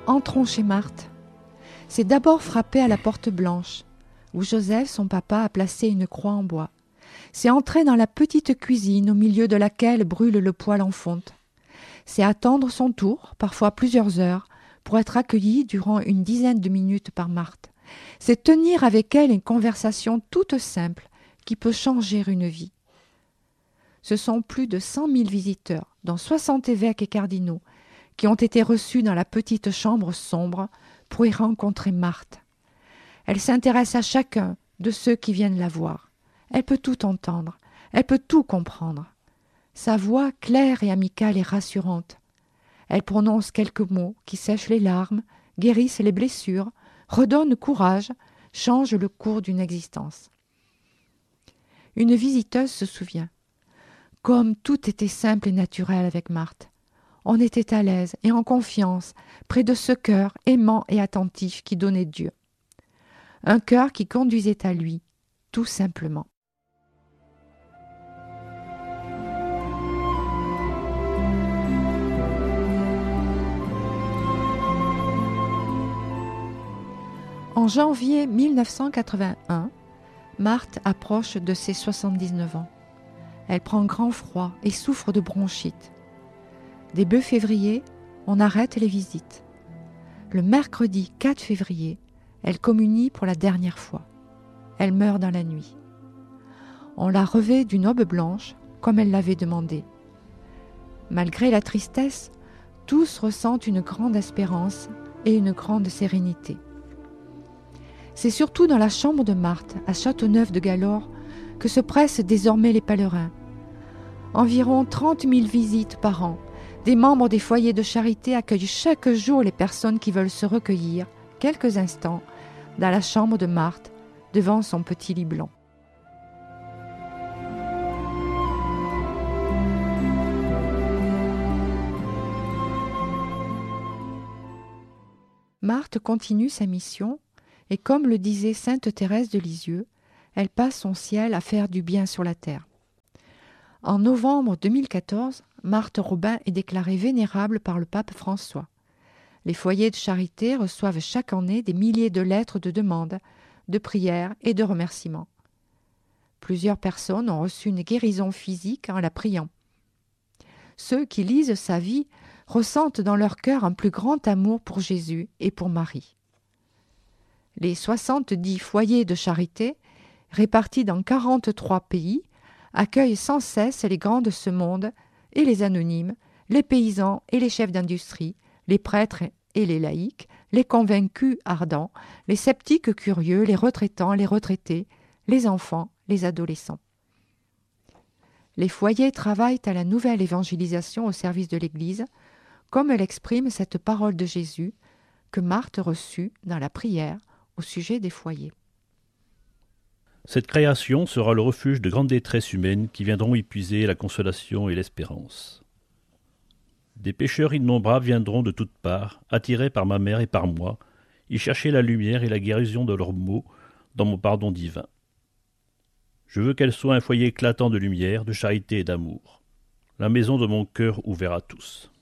Entrons chez Marthe. C'est d'abord frapper à la porte blanche, où Joseph, son papa, a placé une croix en bois. C'est entrer dans la petite cuisine au milieu de laquelle brûle le poêle en fonte. C'est attendre son tour, parfois plusieurs heures, pour être accueilli durant une dizaine de minutes par Marthe. C'est tenir avec elle une conversation toute simple qui peut changer une vie. Ce sont plus de 100 000 visiteurs, dont 60 évêques et cardinaux, qui ont été reçus dans la petite chambre sombre pour y rencontrer Marthe. Elle s'intéresse à chacun de ceux qui viennent la voir. Elle peut tout entendre, elle peut tout comprendre. Sa voix claire et amicale est rassurante. Elle prononce quelques mots qui sèchent les larmes, guérissent les blessures, redonnent courage, changent le cours d'une existence. Une visiteuse se souvient. Comme tout était simple et naturel avec Marthe. On était à l'aise et en confiance, près de ce cœur aimant et attentif qui donnait Dieu. Un cœur qui conduisait à lui, tout simplement. En janvier 1981, Marthe approche de ses 79 ans. Elle prend grand froid et souffre de bronchite. Début février, on arrête les visites. Le mercredi 4 février, elle communie pour la dernière fois. Elle meurt dans la nuit. On la revêt d'une aube blanche, comme elle l'avait demandé. Malgré la tristesse, tous ressentent une grande espérance et une grande sérénité. C'est surtout dans la chambre de Marthe, à Châteauneuf-de-Galorre, que se pressent désormais les pèlerins. Environ 30 000 visites par an. Des membres des foyers de charité accueillent chaque jour les personnes qui veulent se recueillir, quelques instants, dans la chambre de Marthe, devant son petit lit blanc. Marthe continue sa mission et comme le disait sainte Thérèse de Lisieux, elle passe son ciel à faire du bien sur la terre. En novembre 2014, Marthe Robin est déclarée vénérable par le pape François. Les foyers de charité reçoivent chaque année des milliers de lettres de demande, de prières et de remerciements. Plusieurs personnes ont reçu une guérison physique en la priant. Ceux qui lisent sa vie ressentent dans leur cœur un plus grand amour pour Jésus et pour Marie. Les 70 foyers de charité, répartis dans 43 pays, accueillent sans cesse les grands de ce monde et les anonymes, les paysans et les chefs d'industrie, les prêtres et les laïcs, les convaincus ardents, les sceptiques curieux, les retraitants, les retraités, les enfants, les adolescents. Les foyers travaillent à la nouvelle évangélisation au service de l'Église, comme l'exprime cette parole de Jésus que Marthe reçut dans la prière au sujet des foyers. Cette création sera le refuge de grandes détresses humaines qui viendront y puiser la consolation et l'espérance. Des pécheurs innombrables viendront de toutes parts, attirés par ma mère et par moi, y chercher la lumière et la guérison de leurs maux dans mon pardon divin. Je veux qu'elle soit un foyer éclatant de lumière, de charité et d'amour, la maison de mon cœur ouvert à tous.